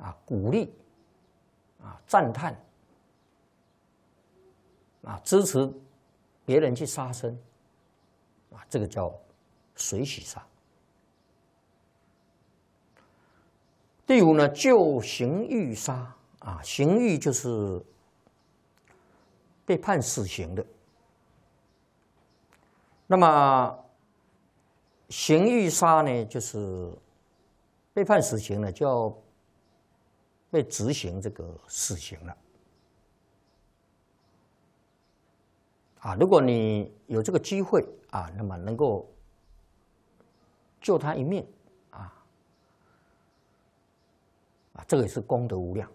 鼓励赞叹支持别人去杀生这个叫随喜杀。第五呢，就刑狱杀刑狱就是被判死刑的。那么刑狱杀呢，就是被判死刑了，就要被执行这个死刑了。如果你有这个机会那么能够救他一命这个也是功德无量。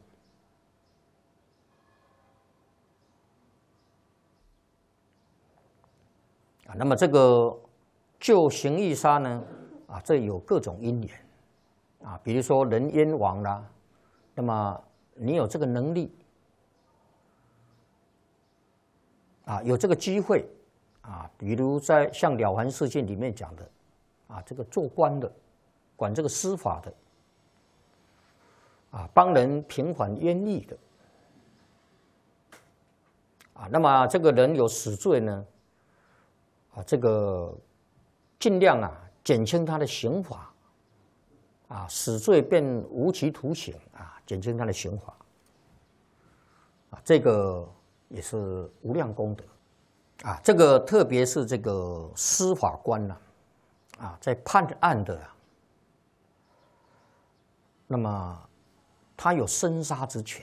那么这个救刑狱杀呢这有各种因缘比如说人冤枉啦，那么你有这个能力有这个机会比如在像《了凡四训》里面讲的这个做官的，管这个司法的帮人平反冤狱的那么这个人有死罪呢这个尽量减轻他的刑罚死罪变无期徒刑减轻他的刑罚这个也是无量功德这个特别是这个司法官在判案的那么他有生杀之权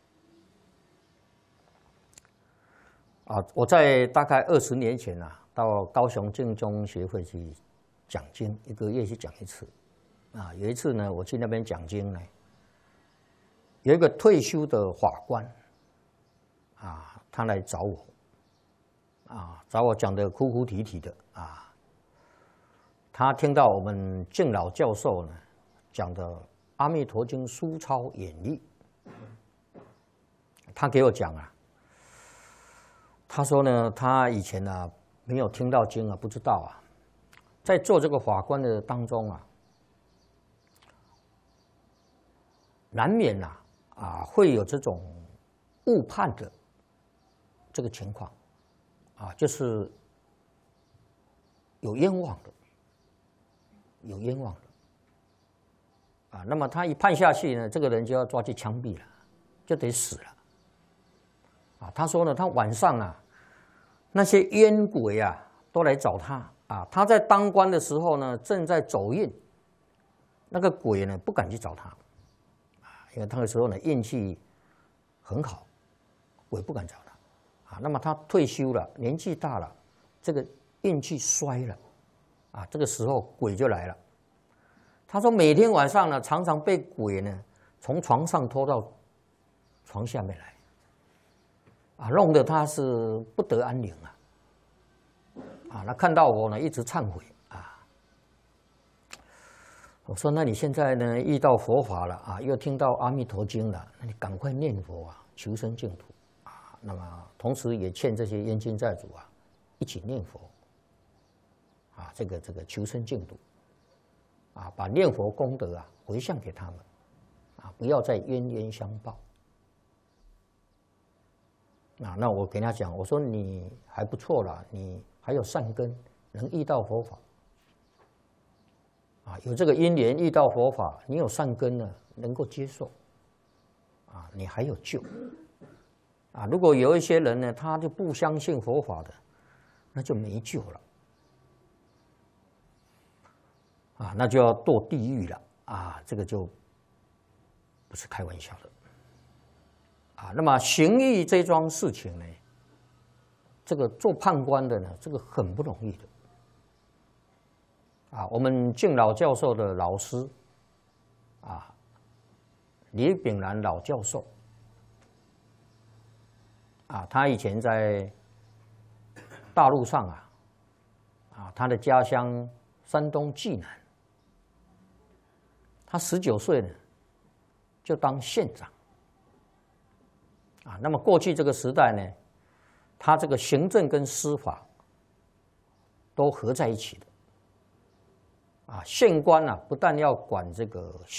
我在大概20年前到高雄净宗协会去讲经，1个月去讲一次有一次呢，我去那边讲经呢，有一个退休的法官他来找我找我讲的哭哭啼啼的他听到我们敬老教授呢讲的《阿弥陀经》书抄演绎，他给我讲他说呢，他以前没有听到经不知道在做这个法官的当中难免会有这种误判的这个情况就是有冤枉的，有冤枉的那么他一判下去呢，这个人就要抓去枪毙了，就得死了他说呢，他晚上那些冤鬼都来找他他在当官的时候呢，正在走运，那个鬼呢不敢去找他因为那个时候呢运气很好，鬼不敢找他那么他退休了，年纪大了，这个运气衰了这个时候鬼就来了。他说每天晚上呢，常常被鬼呢从床上拖到床下面来弄得他是不得安宁那看到我呢一直忏悔我说那你现在呢遇到佛法了又听到阿弥陀经了，那你赶快念佛求生净土那么同时也欠这些冤亲债主一起念佛这个求生净土把念佛功德回向给他们不要再冤冤相报那我给他讲，我说你还不错啦，你还有善根，能遇到佛法有这个因缘遇到佛法，你有善根呢，能够接受你还有救如果有一些人呢，他就不相信佛法的，那就没救了那就要堕地狱了这个就不是开玩笑的那么刑狱这桩事情呢，这个做判官的呢，这个很不容易的我们敬老教授的老师李炳南老教授他以前在大陆上他的家乡山东济南，他19岁呢就当县长那么过去这个时代呢，他这个行政跟司法都合在一起的县官不但要管这个